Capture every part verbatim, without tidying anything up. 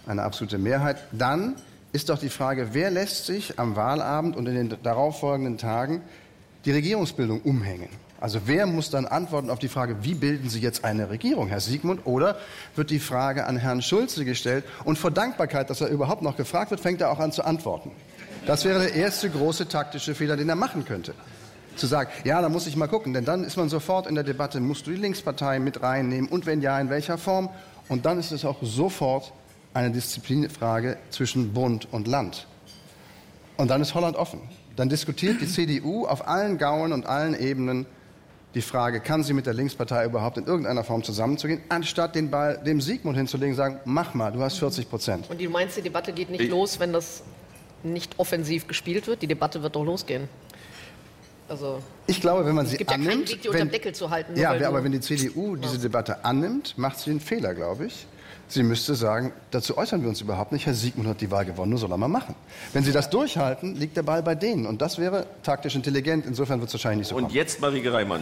eine absolute Mehrheit, dann ist doch die Frage, wer lässt sich am Wahlabend und in den darauffolgenden Tagen die Regierungsbildung umhängen? Also wer muss dann antworten auf die Frage, wie bilden Sie jetzt eine Regierung, Herr Siegmund? Oder wird die Frage an Herrn Schulze gestellt? Und vor Dankbarkeit, dass er überhaupt noch gefragt wird, fängt er auch an zu antworten. Das wäre der erste große taktische Fehler, den er machen könnte. Zu sagen, ja, da muss ich mal gucken, denn dann ist man sofort in der Debatte, musst du die Linkspartei mit reinnehmen und wenn ja, in welcher Form? Und dann ist es auch sofort eine Disziplinfrage zwischen Bund und Land. Und dann ist Holland offen. Dann diskutiert die C D U auf allen Gauen und allen Ebenen die Frage, kann sie mit der Linkspartei überhaupt in irgendeiner Form zusammenzugehen, anstatt den Ball dem Siegmund hinzulegen und sagen, mach mal, du hast vierzig Prozent. Und du meinst, die Debatte geht nicht ich los, wenn das nicht offensiv gespielt wird? Die Debatte wird doch losgehen. Also, ich glaube, wenn man sie es gibt annimmt, ja keinen Weg, die wenn, unterm Deckel zu halten. Ja, aber wenn die C D U diese Debatte annimmt, macht sie einen Fehler, glaube ich. Sie müsste sagen, dazu äußern wir uns überhaupt nicht. Herr Siegmund hat die Wahl gewonnen, nur soll er mal machen. Wenn Sie das durchhalten, liegt der Ball bei denen. Und das wäre taktisch intelligent. Insofern wird es wahrscheinlich nicht so Und kommen. jetzt Marieke Reimann.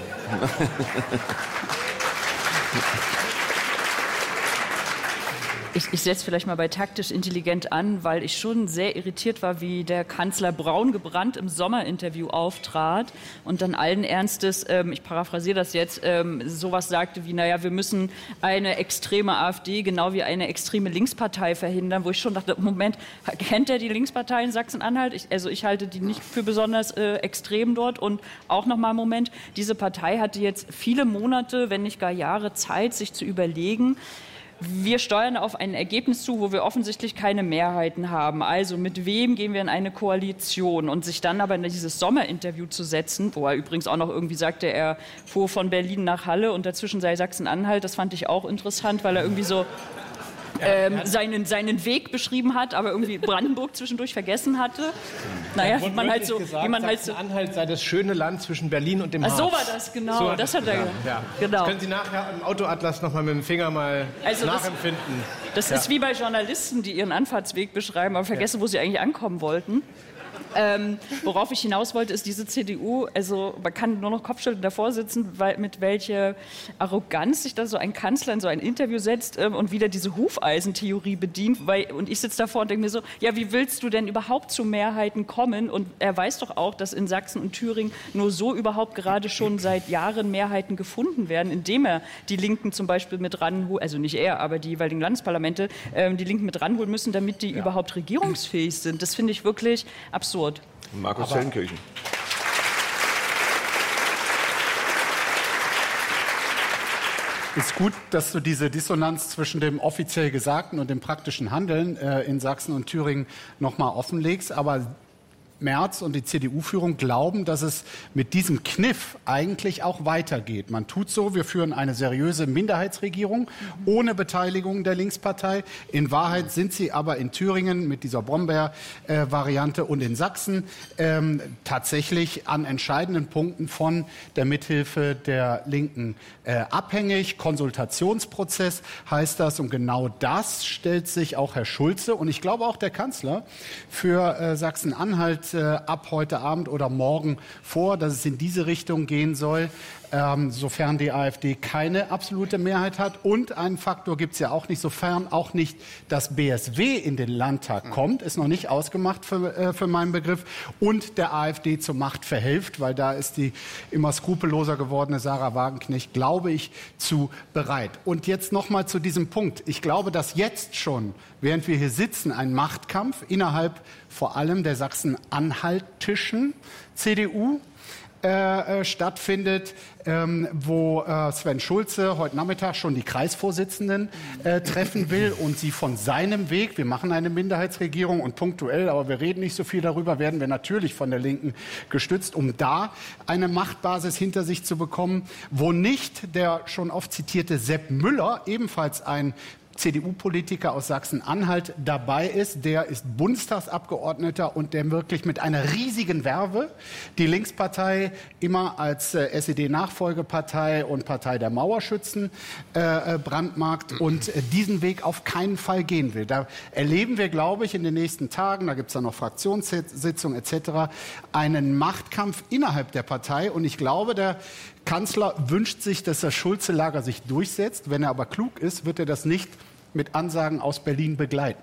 Ich, ich setze vielleicht mal bei taktisch intelligent an, weil ich schon sehr irritiert war, wie der Kanzler braun gebrannt im Sommerinterview auftrat und dann allen Ernstes, ähm, ich paraphrasiere das jetzt, ähm, sowas sagte wie, naja, wir müssen eine extreme AfD genau wie eine extreme Linkspartei verhindern, wo ich schon dachte, Moment, kennt er die Linkspartei in Sachsen-Anhalt? Ich, also ich halte die nicht für besonders äh, extrem dort und auch nochmal einen Moment, diese Partei hatte jetzt viele Monate, wenn nicht gar Jahre Zeit, sich zu überlegen, wir steuern auf ein Ergebnis zu, wo wir offensichtlich keine Mehrheiten haben. Also mit wem gehen wir in eine Koalition? Und sich dann aber in dieses Sommerinterview zu setzen, wo er übrigens auch noch irgendwie sagte, er fuhr von Berlin nach Halle und dazwischen sei Sachsen-Anhalt, das fand ich auch interessant, weil er irgendwie so ähm, seinen, seinen Weg beschrieben hat, aber irgendwie Brandenburg zwischendurch vergessen hatte. Naja, wie man halt so... Gesagt, wie man halt so Sachsen-Anhalt sei das schöne Land zwischen Berlin und dem Harz. Ach, so war das, genau. So hat das das hat er gesagt. Ja. genau. Das können Sie nachher im Autoatlas noch mal mit dem Finger mal also nachempfinden. Das, das ja. ist wie bei Journalisten, die ihren Anfahrtsweg beschreiben, aber vergessen, ja. wo sie eigentlich ankommen wollten. Ähm, worauf ich hinaus wollte, ist diese C D U, also man kann nur noch Kopfschütteln davor sitzen, weil, mit welcher Arroganz sich da so ein Kanzler in so ein Interview setzt ähm, und wieder diese Hufeisentheorie bedient. Weil, und ich sitze davor und denke mir so, ja, wie willst du denn überhaupt zu Mehrheiten kommen? Und er weiß doch auch, dass in Sachsen und Thüringen nur so überhaupt gerade schon seit Jahren Mehrheiten gefunden werden, indem er die Linken zum Beispiel mit ranholt, also nicht er, aber die jeweiligen Landesparlamente, ähm, die Linken mit ranholen müssen, damit die ja. überhaupt regierungsfähig sind. Das finde ich wirklich absurd. Markus Hellenkirchen. Ist gut, dass du diese Dissonanz zwischen dem offiziell Gesagten und dem praktischen Handeln äh, in Sachsen und Thüringen noch mal offenlegst. Aber Merz und die C D U-Führung glauben, dass es mit diesem Kniff eigentlich auch weitergeht. Man tut so, wir führen eine seriöse Minderheitsregierung ohne Beteiligung der Linkspartei. In Wahrheit sind sie aber in Thüringen mit dieser Brombeer-Variante äh, und in Sachsen ähm, tatsächlich an entscheidenden Punkten von der Mithilfe der Linken äh, abhängig. Konsultationsprozess heißt das. Und genau das stellt sich auch Herr Schulze und ich glaube auch der Kanzler für äh, Sachsen-Anhalt ab heute Abend oder morgen vor, dass es in diese Richtung gehen soll, ähm, sofern die AfD keine absolute Mehrheit hat. Und einen Faktor gibt es ja auch nicht, sofern auch nicht das B S W in den Landtag kommt, ist noch nicht ausgemacht für, äh, für meinen Begriff, und der AfD zur Macht verhilft, weil da ist die immer skrupelloser gewordene Sarah Wagenknecht, glaube ich, zu bereit. Und jetzt noch mal zu diesem Punkt. Ich glaube, dass jetzt schon, während wir hier sitzen, ein Machtkampf innerhalb vor allem der sachsen-anhaltischen C D U äh, äh, stattfindet, ähm, wo äh, Sven Schulze heute Nachmittag schon die Kreisvorsitzenden äh, treffen will und sie von seinem Weg, wir machen eine Minderheitsregierung und punktuell, aber wir reden nicht so viel darüber, werden wir natürlich von der Linken gestützt, um da eine Machtbasis hinter sich zu bekommen, wo nicht der schon oft zitierte Sepp Müller, ebenfalls ein C D U-Politiker aus Sachsen-Anhalt dabei ist. Der ist Bundestagsabgeordneter und der wirklich mit einer riesigen Werbe die Linkspartei immer als äh, S E D-Nachfolgepartei und Partei der Mauerschützen äh, brandmarkt und äh, diesen Weg auf keinen Fall gehen will. Da erleben wir, glaube ich, in den nächsten Tagen, da gibt es dann noch Fraktionssitzungen et cetera, einen Machtkampf innerhalb der Partei. Und ich glaube, der Kanzler wünscht sich, dass das Schulze-Lager sich durchsetzt. Wenn er aber klug ist, wird er das nicht mit Ansagen aus Berlin begleiten.